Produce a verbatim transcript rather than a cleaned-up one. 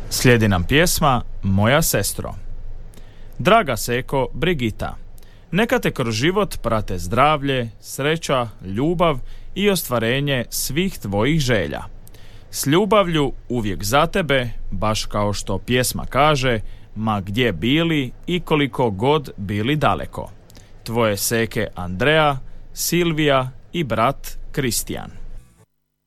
Slijedi nam pjesma Moja sestro. Draga Seko Brigita, neka te kroz život prate zdravlje, sreća, ljubav i ostvarenje svih tvojih želja. S ljubavlju uvijek za tebe, baš kao što pjesma kaže, ma gdje bili i koliko god bili daleko. Tvoje seke Andrea, Silvija i brat Kristijan.